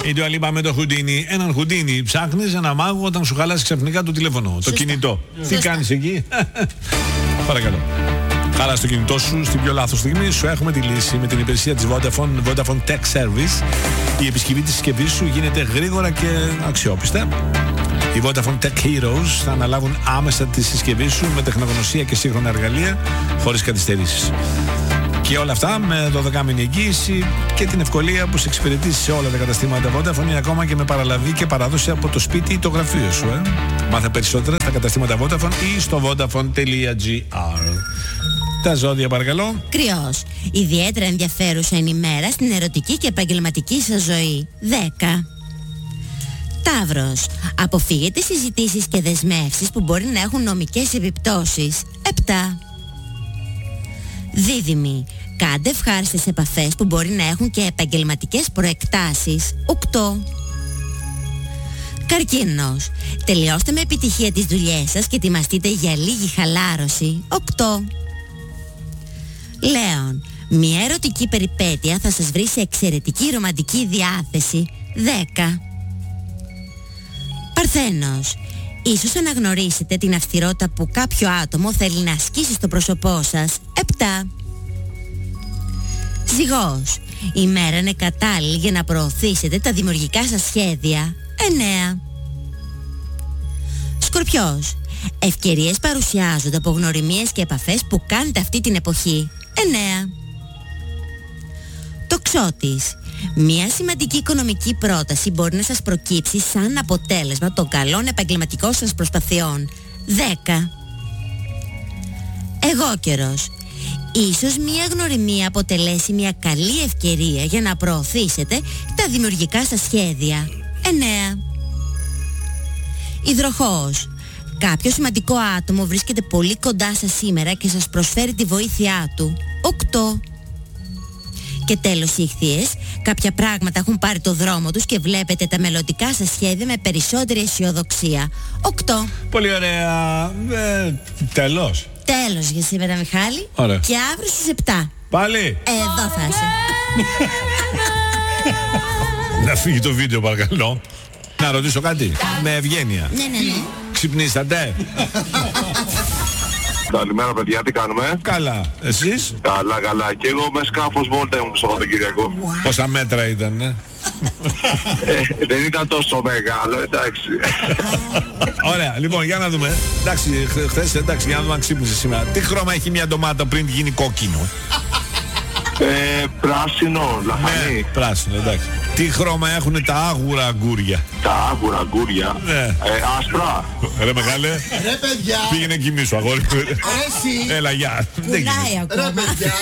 Η Dua Lipa με το Houdini. Έναν Houdini. Ψάχνεις ένα μάγο όταν σου χαλάσει ξαφνικά το τηλέφωνο. Το κινητό. Τι κάνεις εκεί? Παρακαλώ. Χάλασε το κινητό σου στην πιο λάθος στιγμή. Σου έχουμε τη λύση με την υπηρεσία της Vodafone Tech Service. Η επισκευή της συσκευής σου γίνεται γρήγορα και αξιόπιστα. Οι Vodafone Tech Heroes θα αναλάβουν άμεσα τη συσκευή σου με τεχνογνωσία και σύγχρονα εργαλεία χωρίς καθυστερήσεις. Και όλα αυτά με 12μηνη εγγύηση και την ευκολία που σε εξυπηρετεί σε όλα τα καταστήματα Vodafone ή ακόμα και με παραλαβή και παράδοση από το σπίτι ή το γραφείο σου. Μάθε περισσότερα στα καταστήματα Vodafone ή στο vodafone.gr. Τα ζώδια παρακαλώ. Κρυός. Ιδιαίτερα ενδιαφέρουσα είναι η μέρα στην ερωτική και επαγγελματική σας ζωή. 10. Ταύρος. Αποφύγετε συζητήσεις και δεσμεύσεις που μπορεί να έχουν νομικές επιπτώσεις. 7. Δίδυμοι. Κάντε ευχάριστες επαφές που μπορεί να έχουν και επαγγελματικές προεκτάσεις. 8. Καρκίνος. Τελειώστε με επιτυχία τις δουλειές σας και ετοιμαστείτε για λίγη χαλάρωση. 8. Λέων. Μια ερωτική περιπέτεια θα σας βρει σε εξαιρετική ρομαντική διάθεση. 10. Παρθένος. Ίσως αναγνωρίσετε την αυστηρότητα που κάποιο άτομο θέλει να ασκήσει στο πρόσωπό σας. 7. Ζυγός. Η μέρα είναι κατάλληλη για να προωθήσετε τα δημιουργικά σας σχέδια. 9. Σκορπιός. Ευκαιρίες παρουσιάζονται από γνωριμίες και επαφές που κάνετε αυτή την εποχή. 9. Τοξότης. Μια σημαντική οικονομική πρόταση μπορεί να σας προκύψει σαν αποτέλεσμα των καλών επαγγελματικών σας προσπαθειών. 10. Αιγόκερος. Ίσως μια γνωριμία αποτελέσει μια καλή ευκαιρία για να προωθήσετε τα δημιουργικά σας σχέδια. 9. Υδροχόος. Κάποιο σημαντικό άτομο βρίσκεται πολύ κοντά σας σήμερα και σας προσφέρει τη βοήθειά του. 8. Και τέλος οι Ιχθύες. Κάποια πράγματα έχουν πάρει το δρόμο τους και βλέπετε τα μελλοντικά σας σχέδια με περισσότερη αισιοδοξία. 8. Πολύ ωραία. Τέλος. Τέλος για σήμερα, Μιχάλη. Ωραία. Και αύριο στις 7. Πάλι. Εδώ θα είσαι. Να φύγει το βίντεο παρακαλώ. Να ρωτήσω κάτι. Με ευγένεια. Ναι. Ξυπνήσατε? Καλημέρα παιδιά, τι κάνουμε? Καλά. Εσείς? Καλά. Και εγώ με σκάφος βόλτα ήμουν στο Σαββατοκύριακο. Πόσα μέτρα ήταν? Δεν ήταν τόσο μεγάλο, εντάξει. Ωραία, λοιπόν, για να δούμε. Εντάξει, χθες, εντάξει, για να δούμε αν ξύπνησε σήμερα. Τι χρώμα έχει μια ντομάτα πριν γίνει κόκκινο? Πράσινο, λαχανί. Ναι, πράσινο, εντάξει. Τι χρώμα έχουν τα άγουρα αγκούρια? Τα άγουρα αγκούρια. Ναι. Άσπρα. Ρε μεγάλε. Ρε παιδιά. Πήγαινε κοιμήσου αγόρι. Εσύ. Έλα, γεια. Πουλάει ακόμα. Ρε παιδιά.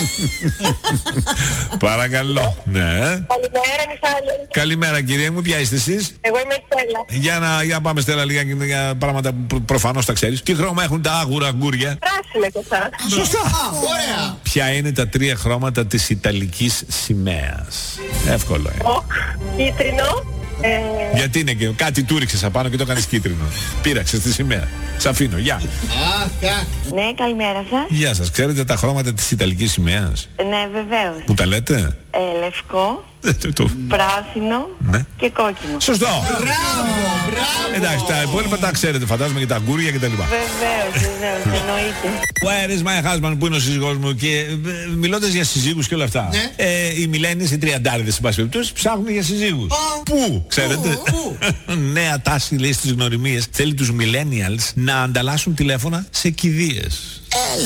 Παρακαλώ. Ναι. Καλημέρα, Μιχάλη. Καλημέρα κυρία μου, ποια είστε εσείς? Εγώ είμαι η Στέλλα. Για να πάμε Στέλλα λίγα για πράγματα που προφανώς τα ξέρεις. Τι χρώμα έχουν τα άγουρα αγκούρια? Πράσινο και εσά. Σωστά. Ωραία. Ποια είναι τα 3 χρώματα της Ιταλικής σημαίας? Εύκολο. Κίτρινο. Γιατί είναι και κάτι του ρίξες απάνω και το έκανες κίτρινο. Πήραξες τη σημαία. Σ' αφήνω. Γεια. Ναι, καλημέρα σας. Γεια σας. Ξέρετε τα χρώματα της Ιταλικής σημαίας? Ναι, βεβαίως. Που τα λέτε? Λευκό, Το- πράσινο Ναι. και κόκκινο. Σωστό. Μπράβο. Εντάξει, τα υπόλοιπα τα ξέρετε, φαντάζομαι, και τα αγκούρια και τα λοιπά. Βεβαίως, εννοείται. Where is my husband, που είναι ο σύζυγός μου, και μιλώντας για συζύγους και όλα αυτά. Ναι. Οι μιλένιες, οι τριαντάριδες, εν πάση περιπτώσει, ψάχνουν για συζύγους. Πού, ξέρετε? Νέα τάση, λέει, στις γνωριμίες. Θέλει τους millennials να ανταλλάσσουν τηλέφωνα σε κηδείες.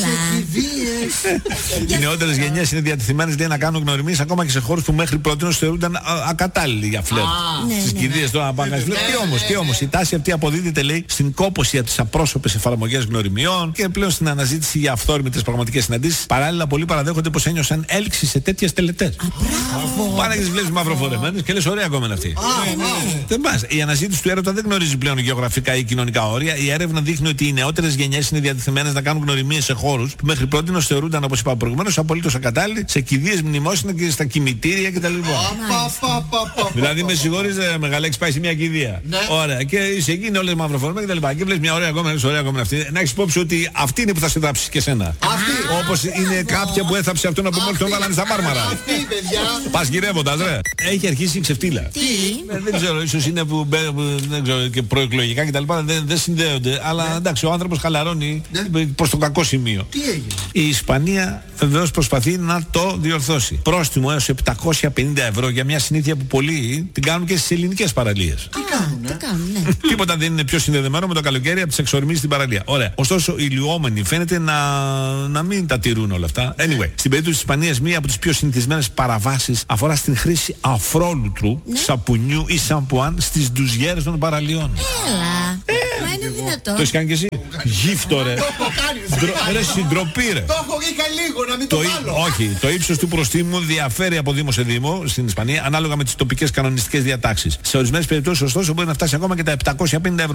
Οι νεότερες γενιές είναι διατεθειμένες, λέει, να κάνουν γνωριμίες ακόμα και σε χώρους που μέχρι πρώτη θεωρούνταν ακατάλληλοι για φλερτ. Στις κηδείες τώρα να πάνε να φλερτ. Και όμως η τάση αυτή αποδίδεται, λέει, στην κόπωση από τις απρόσωπες εφαρμογές γνωριμιών και πλέον στην αναζήτηση για αυθόρμητες πραγματικές συναντήσεις. Παράλληλα, πολλοί παραδέχονται πως ένιωσαν έλξη σε τέτοιες τελετές. Πάνε και τις βλέπεις μαυροφορεμένες και λες, ωραία ακόμα είναι αυτή. Δεν πας. Η αναζήτηση του έρωτα δεν γνωρίζει πλέον γεωγραφικά ή κοινωνικά όρια. Η έρευνα δείχνει ότι οι νεότερες γενιές είναι διατεθειμένες να κάνουν γνωριμίες σε χώρους που μέχρι πρώτη θεωρούνταν, όπως είπα προηγουμένως, απολύτως ακατάλληλοι, σε κηδείες, μνημόσυνα και στα κημητήρια κτλ. Λοιπόν. Δηλαδή με συγχωρείς Μεγαλέξη, πάει σε μια κηδεία. Ναι. Ωραία. Και είσαι εκεί, είναι όλες μαυροφορμές και τα λοιπά. Και βλέπεις μια ωραία κόμμα, αυτή. Να έχεις υπόψη ότι αυτή είναι που θα σε θάψει και σένα. Όπως είναι κάποια που έθαψε αυτόν από μόλις τον βάλανε στα Μάρμαρα. Αυτή, παιδιά. Πας γυρεύοντας, ρε. Έχει αρχίσει η ξεφτύλα. Τι? Δεν ξέρω, ίσως είναι που δεν ξέρω, και προεκλογικά κτλ. Δεν συνδέονται. Αλλά εντάξει, ο άνθρωπος χαλαρώνει προς το κακό σημείο. Τι έγινε? Η Ισπανία βεβαίως προσπαθεί να το διορθώσει. Πρόστιμο έως 750 ευρώ για μια συνήθεια που πολλοί την κάνουν και στις ελληνικές παραλίες. Τι κάνουν, ναι. Τίποτα δεν είναι πιο συνδεδεμένο με το καλοκαίρι από τις εξορμήσεις στην παραλία. Ωραία. Ωστόσο, οι λιώμενοι φαίνεται να μην τα τηρούν όλα αυτά. Anyway, στην περίπτωση της Ισπανίας, μία από τις πιο συνηθισμένες παραβάσεις αφορά στην χρήση αφρόλουτρου, σαπουνιού ή σαμπουάν στις ντουζιέρες των παραλιών. Έλα. Μα είναι δυνατόν. Το έχεις κάνει κι εσύ? Γύφτο, ρε. Το έχω κάνει. Ρε συντροπή, ρε. Το έχω είχα λίγο, να μην το βάλω. Όχι, το ύψος του προστίμου διαφέρει από δήμο σε δήμο στην Ισπανία ανάλογα με τις τοπικές κανονιστικές διατάξεις. Σε ορισμένες περιπτώσεις, ωστόσο, μπορεί να φτάσει ακόμα και τα 750 ευρώ.